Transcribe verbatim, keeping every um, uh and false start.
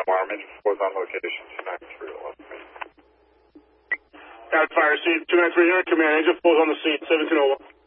alarm. Engine four is on location, two nine three eleven. Got fire, seat two nine three, unit command, engine four is on the scene, seventeen oh one.